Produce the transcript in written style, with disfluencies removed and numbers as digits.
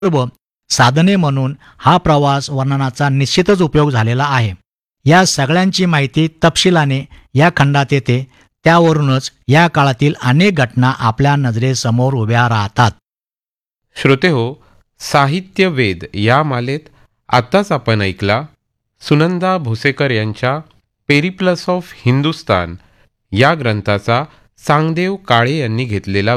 व साधने म्हणून हा प्रवास वर्णनाचा निश्चितच उपयोग झालेला आहे. या सगळ्यांची माहिती तपशिलाने या खंडात येते. त्यावरूनच या काळातील अनेक घटना आपल्या नजरेसमोर उभ्या राहतात. श्रोतेहो, साहित्य वेद या मालेत आत्ताच आपण ऐकला सुनंदा भोसेकर यांच्या पेरिप्लस ऑफ हिंदुस्तान या ग्रंथाचा सांगदेव काळे यांनी घेतलेला